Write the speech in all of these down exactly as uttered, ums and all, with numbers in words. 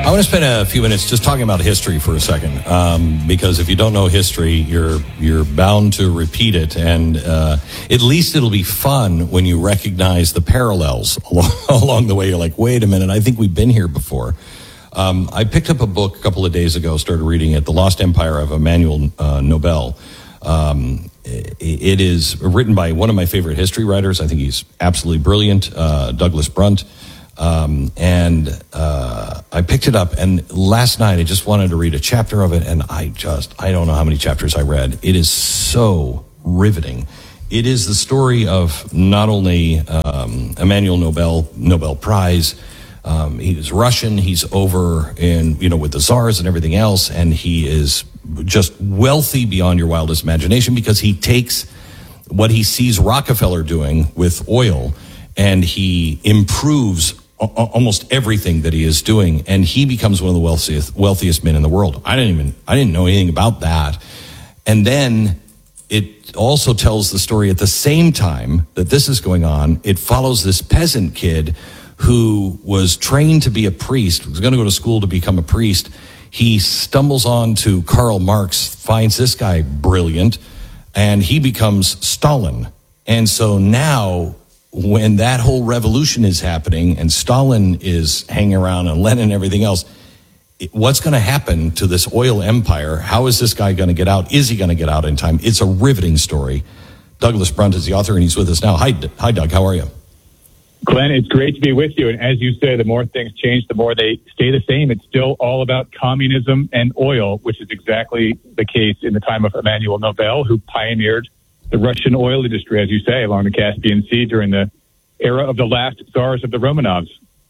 I want to spend a few minutes just talking about history for a second, um, because if you don't know history, you're you're bound to repeat it, and uh, at least it'll be fun when you recognize the parallels along, along the way. You're like, wait a minute, I think we've been here before. Um, I picked up a book a couple of days ago, started reading it, The Lost Empire of Emmanuel uh, Nobel. Um, it, it is written by one of my favorite history writers. I think he's absolutely brilliant, uh, Douglas Brunt. Um, and uh, I picked it up, and last night I just wanted to read a chapter of it, and I just, I don't know how many chapters I read. It is so riveting. It is the story of not only um, Emmanuel Nobel, Nobel Prize. Um, he's Russian. He's over in, you know, with the czars and everything else, and he is just wealthy beyond your wildest imagination because he takes what he sees Rockefeller doing with oil, and he improves almost everything that he is doing, and he becomes one of the wealthiest wealthiest men in the world. I didn't even I didn't know anything about that. And then it also tells the story at the same time that this is going on. It follows this peasant kid who was trained to be a priest, was going to go to school to become a priest. He stumbles on to Karl Marx, finds this guy brilliant, and he becomes Stalin. And so now, when that whole revolution is happening and Stalin is hanging around and Lenin and everything else, what's going to happen to this oil empire? How is this guy going to get out? Is he going to get out in time? It's a riveting story. Douglas Brunt is the author, and he's with us now. Hi, hi, Doug. How are you? Glenn, it's great to be with you. And as you say, the more things change, the more they stay the same. It's still all about communism and oil, which is exactly the case in the time of Emmanuel Nobel, who pioneered the Russian oil industry, as you say, along the Caspian Sea during the era of the last czars of the Romanovs.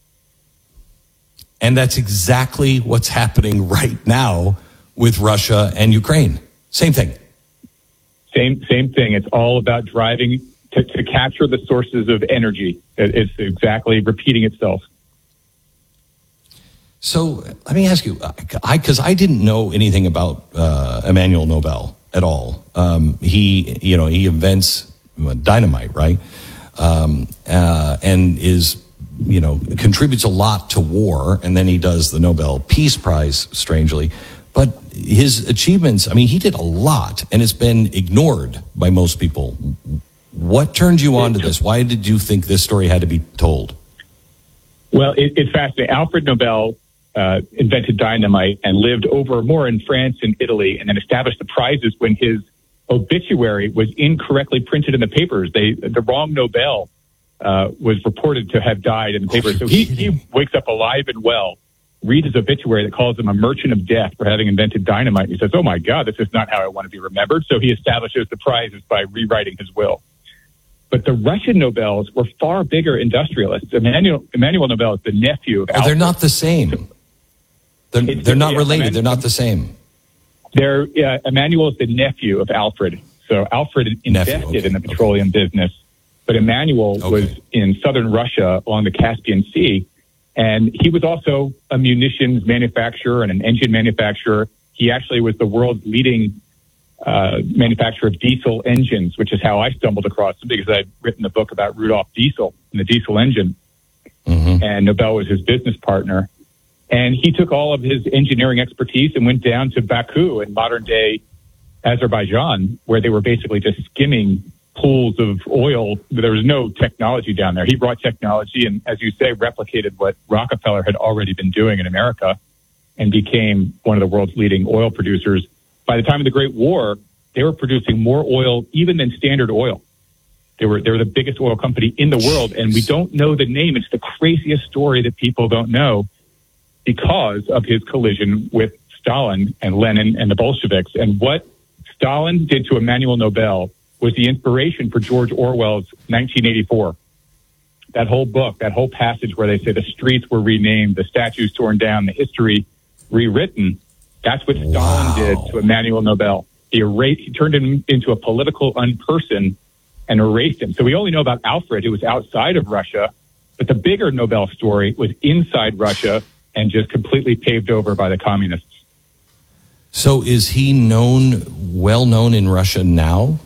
And that's exactly what's happening right now with Russia and Ukraine. Same thing. Same same thing. It's all about driving to, to capture the sources of energy. It's exactly repeating itself. So let me ask you, I because I didn't know anything about uh, Emmanuel Nobel at all. Um, he, you know, he invents dynamite, right? Um, uh, and is, you know, contributes a lot to war. And then he does the Nobel Peace Prize, strangely. But his achievements, I mean, he did a lot, and it's been ignored by most people. What turned you on to this? Why did you think this story had to be told? Well, it, it's fascinating. Alfred Nobel uh, invented dynamite and lived over more in France and Italy, and then established the prizes when his obituary was incorrectly printed in the papers. They the wrong Nobel uh, was reported to have died in the papers. So he, he wakes up alive and well, reads his obituary that calls him a merchant of death for having invented dynamite. He says, oh my God, this is not how I want to be remembered. So he establishes the prizes by rewriting his will. But the Russian Nobels were far bigger industrialists. Emmanuel, Emmanuel Nobel is the nephew of oh, Alfred. They're not the same. They're, they're not related. They're not the same. They're, uh, Emmanuel is the nephew of Alfred. So Alfred invested nephew, okay, in the petroleum okay. business, but Emmanuel okay. was in southern Russia along the Caspian Sea. And he was also a munitions manufacturer and an engine manufacturer. He actually was the world's leading uh, manufacturer of diesel engines, which is how I stumbled across him, because I'd written a book about Rudolf Diesel and the diesel engine. Mm-hmm. And Nobel was his business partner. And he took all of his engineering expertise and went down to Baku in modern-day Azerbaijan, where they were basically just skimming pools of oil. There was no technology down there. He brought technology and, as you say, replicated what Rockefeller had already been doing in America and became one of the world's leading oil producers. By the time of the Great War, they were producing more oil even than Standard Oil. They were, they were the biggest oil company in the world, and we don't know the name. It's the craziest story that people don't know because of his collision with Stalin and Lenin and the Bolsheviks. And what Stalin did to Emmanuel Nobel was the inspiration for George Orwell's nineteen eighty-four. That whole book, that whole passage where they say the streets were renamed, the statues torn down, the history rewritten, that's what Stalin wow. did to Emmanuel Nobel. He erased, he turned him into a political unperson and erased him. So we only know about Alfred, who was outside of Russia, but the bigger Nobel story was inside Russia and just completely paved over by the communists. So is he known, well known in Russia now?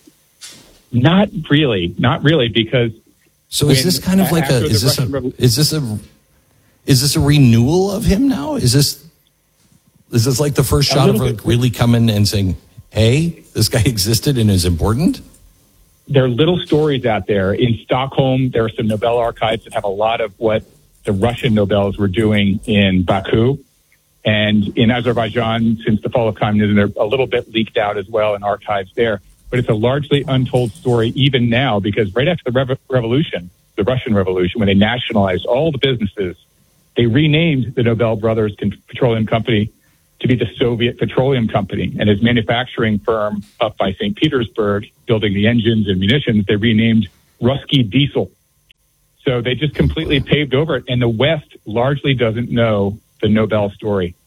Not really, not really, because so is this kind of like a is this a is this a is this a renewal of him now? Is this is this like the first shot of like really coming and saying, hey, this guy existed and is important? There are little stories out there. In Stockholm, there are some Nobel archives that have a lot of what the Russian Nobels were doing in Baku. And in Azerbaijan, since the fall of communism, they're a little bit leaked out as well in archives there. But it's a largely untold story even now, because right after the rev- revolution, the Russian Revolution, when they nationalized all the businesses, they renamed the Nobel Brothers Petroleum Company to be the Soviet Petroleum Company. And his manufacturing firm up by Saint Petersburg, building the engines and munitions, they renamed Ruski Diesel. So they just completely paved over it. And the West largely doesn't know the Nobel story.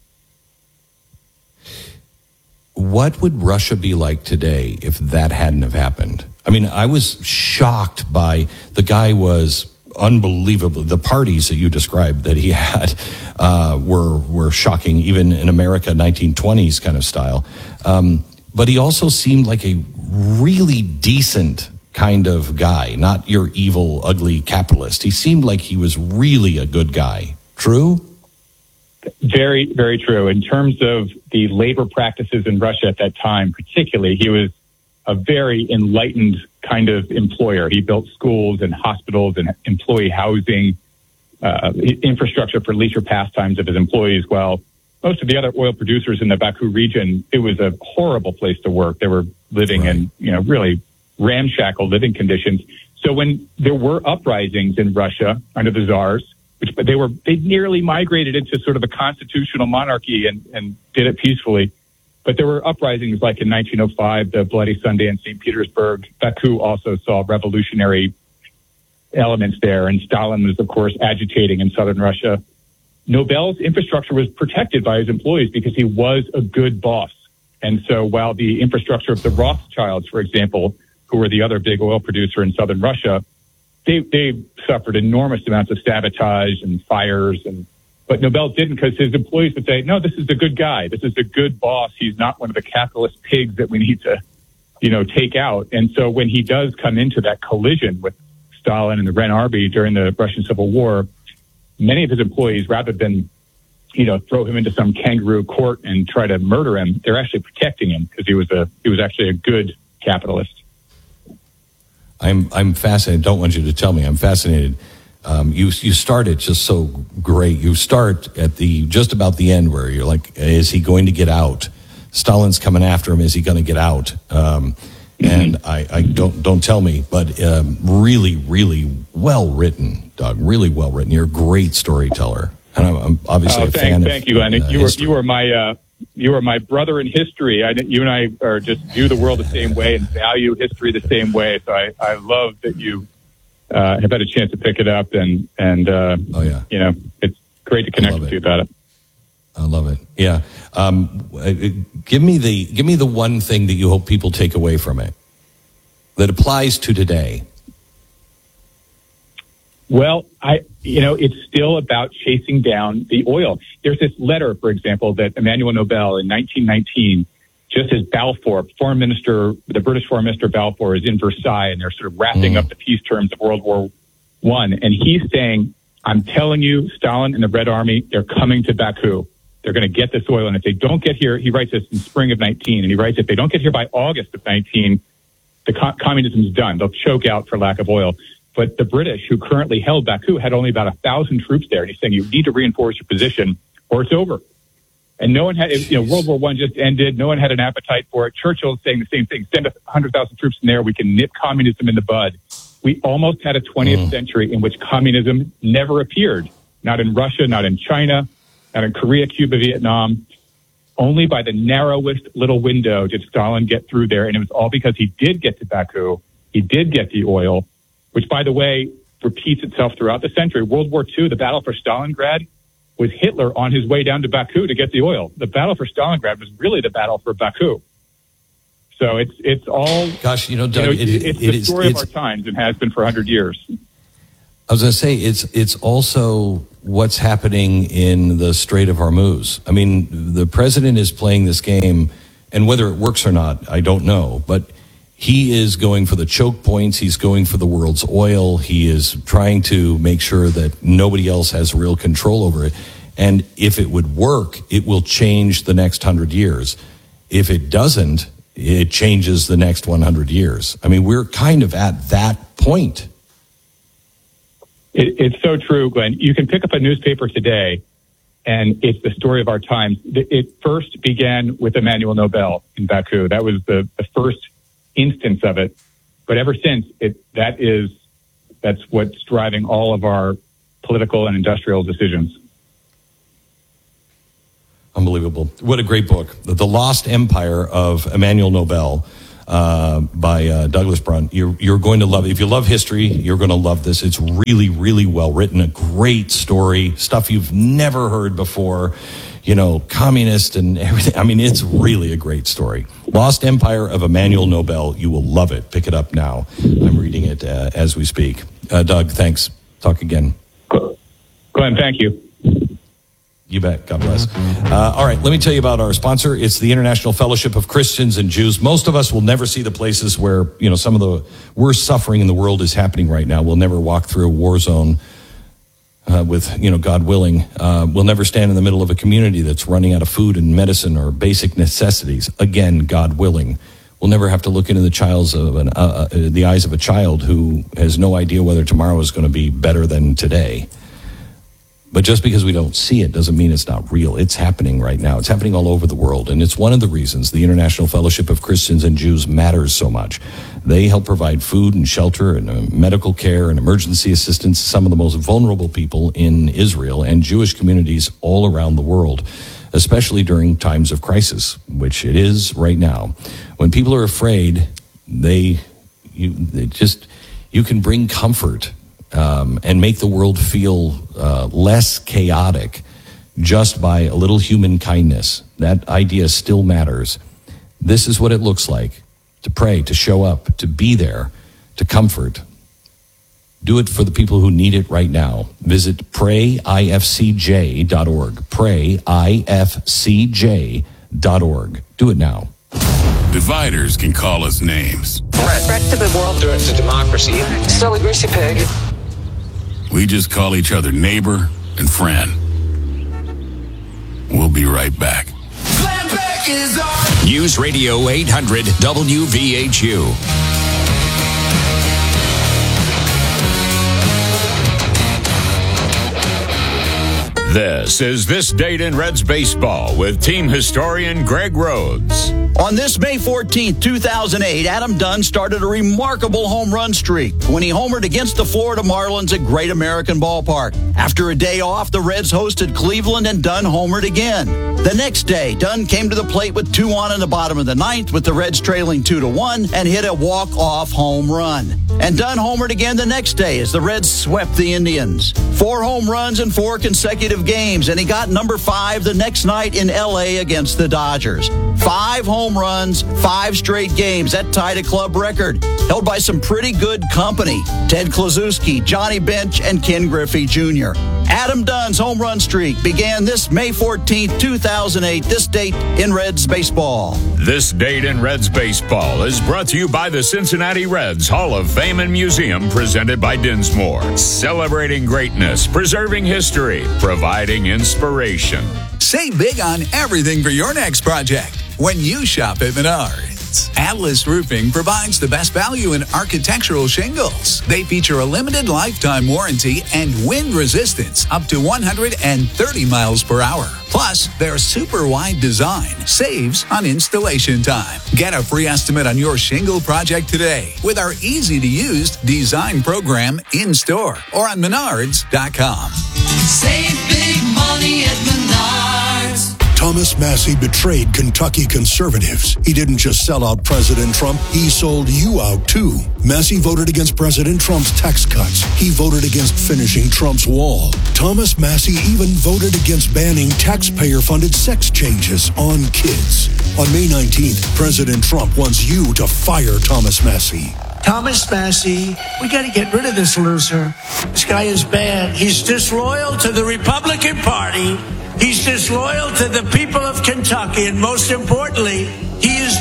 What would Russia be like today if that hadn't have happened? I mean, I was shocked by the guy was unbelievable. The parties that you described that he had uh, were were shocking, even in America, nineteen twenties kind of style. Um, but he also seemed like a really decent kind of guy, not your evil, ugly capitalist. He seemed like he was really a good guy. True? Very, very true. In terms of the labor practices in Russia at that time, particularly, he was a very enlightened kind of employer. He built schools and hospitals and employee housing, uh, infrastructure for leisure pastimes of his employees. Well, most of the other oil producers in the Baku region, it was a horrible place to work. They were living right. in, you know, really ramshackle living conditions. So when there were uprisings in Russia under the czars, which they were, they nearly migrated into sort of a constitutional monarchy and, and did it peacefully. But there were uprisings like in nineteen oh five, the Bloody Sunday in Saint Petersburg. Baku also saw revolutionary elements there, and Stalin was, of course, agitating in southern Russia. Nobel's infrastructure was protected by his employees because he was a good boss. And so while the infrastructure of the Rothschilds, for example, who were the other big oil producer in southern Russia, they they suffered enormous amounts of sabotage and fires, and but Nobel didn't, because his employees would say, no, this is a good guy. This is a good boss. He's not one of the capitalist pigs that we need to, you know, take out. And so when he does come into that collision with Stalin and the Red Army during the Russian Civil War, many of his employees, rather than, you know, throw him into some kangaroo court and try to murder him, they're actually protecting him because he was a he was actually a good capitalist. I'm I'm fascinated. Don't want you to tell me. I'm fascinated. Um, you you started just so great. You start at the just about the end where you're like, is he going to get out? Stalin's coming after him. Is he going to get out? Um, and mm-hmm. I, I don't don't tell me, but um, really, really well written, Doug. Really well written. You're a great storyteller, and I'm, I'm obviously oh, a thank, fan. Thank of, you, Glenn. Uh, you were history. you were my. Uh... You are my brother in history. I, you and I are just view the world the same way and value history the same way. So I, I love that you uh, have had a chance to pick it up, and and uh, oh yeah, you know, it's great to connect with you about it. I love it. Yeah, um, give me the give me the one thing that you hope people take away from it that applies to today. Well, I, you know, it's still about chasing down the oil. There's this letter, for example, that Emmanuel Nobel in nineteen nineteen, just as Balfour, Foreign Minister, the British Foreign Minister Balfour is in Versailles, and they're sort of wrapping mm. up the peace terms of World War One, and he's saying, "I'm telling you, Stalin and the Red Army, they're coming to Baku. They're going to get this oil, and if they don't get here," he writes this in spring of nineteen, and he writes, "if they don't get here by August of nineteen, the co- communism's done. They'll choke out for lack of oil." But the British, who currently held Baku, had only about a thousand troops there. And he's saying, you need to reinforce your position or it's over. And no one had, you know, World War One just ended. No one had an appetite for it. Churchill is saying the same thing. Send a hundred thousand troops in there. We can nip communism in the bud. We almost had a twentieth mm. century in which communism never appeared. Not in Russia, not in China, not in Korea, Cuba, Vietnam. Only by the narrowest little window did Stalin get through there. And it was all because he did get to Baku. He did get the oil, which, by the way, repeats itself throughout the century. World War Two, the battle for Stalingrad, was Hitler on his way down to Baku to get the oil. The battle for Stalingrad was really the battle for Baku. So it's it's all... Gosh, you know, Doug, you know, it, it's it, the it story is, of our times and has been for one hundred years. I was going to say, it's it's also what's happening in the Strait of Hormuz. I mean, the president is playing this game, and whether it works or not, I don't know, but he is going for the choke points. He's going for the world's oil. He is trying to make sure that nobody else has real control over it. And if it would work, it will change the next hundred years. If it doesn't, it changes the next one hundred years. I mean, we're kind of at that point. It, it's so true, Glenn. You can pick up a newspaper today, and it's the story of our times. It first began with Emmanuel Nobel in Baku. That was the, the first instance of it. But ever since, it that is that's what's driving all of our political and industrial decisions. Unbelievable. What a great book. The Lost Empire of Emmanuel Nobel uh, by uh, Douglas Brunt. You're, you're going to love it. If you love history, you're going to love this. It's really, really well written. A great story. Stuff you've never heard before. You know, communist and everything. I mean, it's really a great story. Lost Empire of Emmanuel Nobel. You will love it. Pick it up now. I'm reading it uh, as we speak. Uh, Doug, thanks. Talk again. Glenn, thank you. You bet. God bless. Uh, all right, let me tell you about our sponsor. It's the International Fellowship of Christians and Jews. Most of us will never see the places where, you know, some of the worst suffering in the world is happening right now. We'll never walk through a war zone uh, with, you know, God willing. Uh, we'll never stand in the middle of a community that's running out of food and medicine or basic necessities. Again, God willing. We'll never have to look into the child's of an, uh, uh, the eyes of a child who has no idea whether tomorrow is going to be better than today. But just because we don't see it doesn't mean it's not real. It's happening right now. It's happening all over the world. And it's one of the reasons the International Fellowship of Christians and Jews matters so much. They help provide food and shelter and uh, medical care and emergency assistance to some of the most vulnerable people in Israel and Jewish communities all around the world, especially during times of crisis, which it is right now. When people are afraid, they, you, they just, you can bring comfort Um, and make the world feel uh, less chaotic just by a little human kindness. That idea still matters. This is what it looks like to pray, to show up, to be there, to comfort. Do it for the people who need it right now. Visit pray I F C J dot org. pray I F C J dot org. Do it now. Dividers can call us names. Threat. Threat to the world. Threat to democracy. Still a greasy pig. We just call each other neighbor and friend. We'll be right back. News Radio eight hundred W V H U. This is This Date in Reds Baseball with team historian Greg Rhodes. On this May fourteenth, two thousand eight, Adam Dunn started a remarkable home run streak when he homered against the Florida Marlins at Great American Ballpark. After a day off, the Reds hosted Cleveland and Dunn homered again. The next day, Dunn came to the plate with two on in the bottom of the ninth with the Reds trailing two to one and hit a walk-off home run. And Dunn homered again the next day as the Reds swept the Indians. Four home runs in four consecutive games, and he got number five the next night in L A against the Dodgers. Five home runs, five straight games. That tied a club record, held by some pretty good company. Ted Kluszewski, Johnny Bench, and Ken Griffey Junior Adam Dunn's home run streak began this May fourteenth, two thousand eight. This date in Reds baseball. This Date in Reds Baseball is brought to you by the Cincinnati Reds Hall of Fame and Museum, presented by Dinsmore. Celebrating greatness, preserving history, providing inspiration. Save big on everything for your next project when you shop at Menards. Atlas Roofing provides the best value in architectural shingles. They feature a limited lifetime warranty and wind resistance up to one hundred thirty miles per hour. Plus, their super wide design saves on installation time. Get a free estimate on your shingle project today with our easy-to-use design program in store or on menards dot com. Save big money at Menards. Thomas Massie betrayed Kentucky conservatives. He didn't just sell out President Trump, he sold you out too. Massie voted against President Trump's tax cuts. He voted against finishing Trump's wall. Thomas Massie even voted against banning taxpayer-funded sex changes on kids. On May nineteenth, President Trump wants you to fire Thomas Massie. Thomas Massie, we got to get rid of this loser. This guy is bad. He's disloyal to the Republican Party. He's disloyal to the people of Kentucky. And most importantly, he is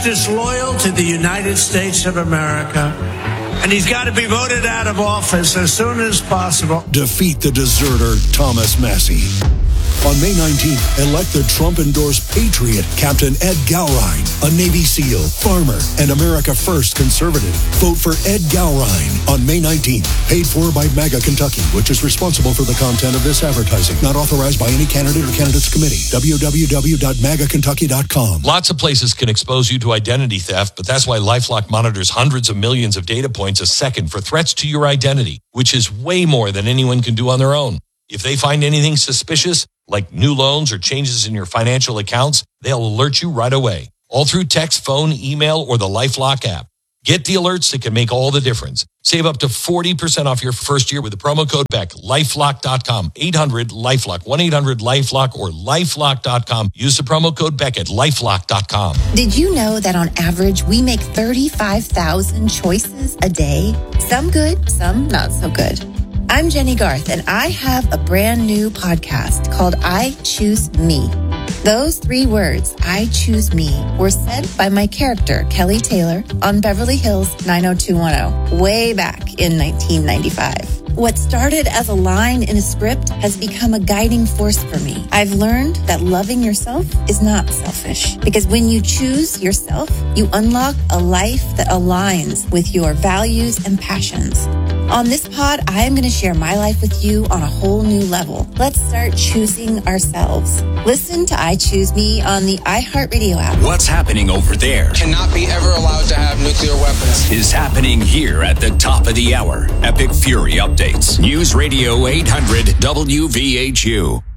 disloyal to the United States of America. And he's got to be voted out of office as soon as possible. Defeat the deserter, Thomas Massie. On May nineteenth, elect the Trump-endorsed patriot, Captain Ed Gowrine, a Navy SEAL, farmer, and America First conservative. Vote for Ed Gowrine on May nineteenth. Paid for by MAGA Kentucky, which is responsible for the content of this advertising. Not authorized by any candidate or candidates committee. w w w dot maga kentucky dot com. Lots of places can expose you to identity theft, but that's why LifeLock monitors hundreds of millions of data points a second for threats to your identity, which is way more than anyone can do on their own. If they find anything suspicious, like new loans or changes in your financial accounts, they'll alert you right away, all through text, phone, email, or the LifeLock app. Get the alerts that can make all the difference. Save up to forty percent off your first year with the promo code Beck. lifelock dot com, eight hundred LifeLock, one eight hundred LifeLock, or lifelock dot com. Use the promo code Beck at lifelock dot com. Did you know that on average, we make thirty-five thousand choices a day? Some good, some not so good. I'm Jenny Garth, and I have a brand new podcast called I Choose Me. Those three words, I choose me, were said by my character, Kelly Taylor, on Beverly Hills nine oh two one oh, way back in nineteen ninety-five. What started as a line in a script has become a guiding force for me. I've learned that loving yourself is not selfish, because when you choose yourself, you unlock a life that aligns with your values and passions. On this pod, I am going to share my life with you on a whole new level. Let's start choosing ourselves. Listen to I Choose Me on the iHeartRadio app. What's happening over there Cannot be ever allowed to have nuclear weapons. is happening here at the top of the hour. Epic Fury updates. News Radio eight hundred W V H U.